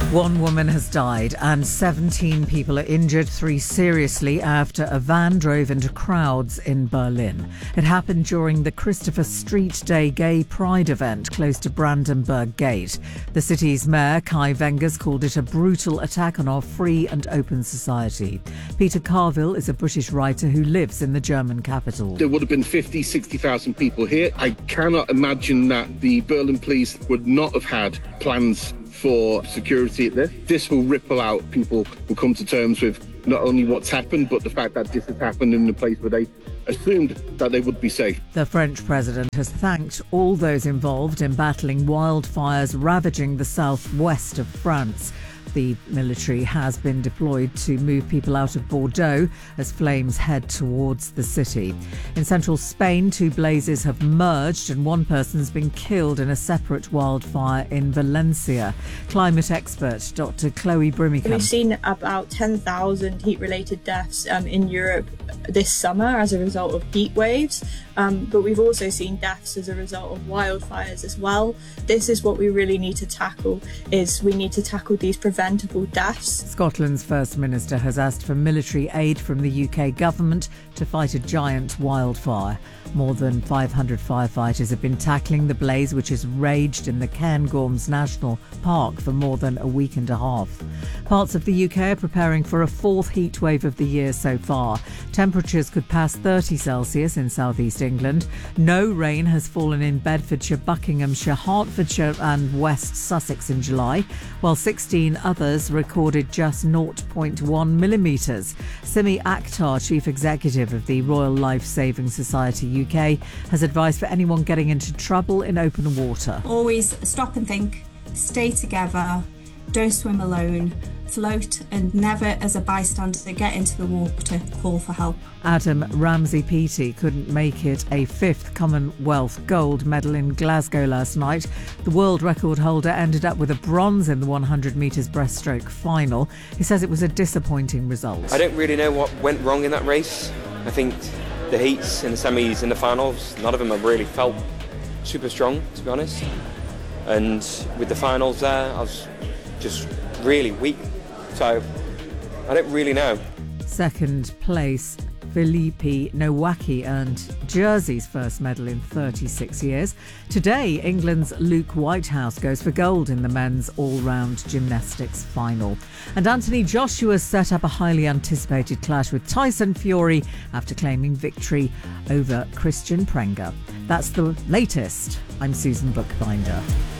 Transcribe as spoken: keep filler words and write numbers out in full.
One woman has died and seventeen people are injured, three seriously, after a van drove into crowds in Berlin. It happened during the Christopher Street Day gay pride event close to Brandenburg Gate. The city's mayor, Kai Wengers, called it a brutal attack on our free and open society. Peter Carville is a British writer who lives in the German capital. There would have been fifty, sixty thousand people here. I cannot imagine that the Berlin police would not have had plans for security at this. This will ripple out. People will come to terms with not only what's happened, but the fact that this has happened in a place where they assumed that they would be safe. The French president has thanked all those involved in battling wildfires ravaging the southwest of France. The military has been deployed to move people out of Bordeaux as flames head towards the city. In central Spain, two blazes have merged and one person's been killed in a separate wildfire in Valencia. Climate expert Doctor Chloe Brimicombe. We've seen about ten thousand heat-related deaths um, in Europe this summer as a result of heat waves, um, but we've also seen deaths as a result of wildfires as well. This is what we really need to tackle, is we need to tackle these preventable deaths. Scotland's First Minister has asked for military aid from the U K government to fight a giant wildfire. More than five hundred firefighters have been tackling the blaze, which has raged in the Cairngorms National Park for more than a week and a half. Parts of the U K are preparing for a fourth heat wave of the year so far. Temperatures could pass thirty Celsius in southeast England. No rain has fallen in Bedfordshire, Buckinghamshire, Hertfordshire and West Sussex in July, while sixteen others recorded just zero point one millimetres. Simi Akhtar, Chief Executive of the Royal Life Saving Society U K, has advice for anyone getting into trouble in open water. Always stop and think, stay together, don't swim alone, float, and never as a bystander get into the water, call for help. Adam Ramsey-Peaty couldn't make it a fifth Commonwealth gold medal in Glasgow last night. The world record holder ended up with a bronze in the one hundred metres breaststroke final. He says it was a disappointing result. I don't really know what went wrong in that race. I think the heats and the semis and the finals, none of them have really felt super strong, to be honest. And with the finals there, I was just really weak. So I don't really know. Second place, Felipe Nowacki earned Jersey's first medal in thirty-six years. Today, England's Luke Whitehouse goes for gold in the men's all-round gymnastics final. And Anthony Joshua set up a highly anticipated clash with Tyson Fury after claiming victory over Christian Prenga. That's the latest. I'm Susan Bookbinder.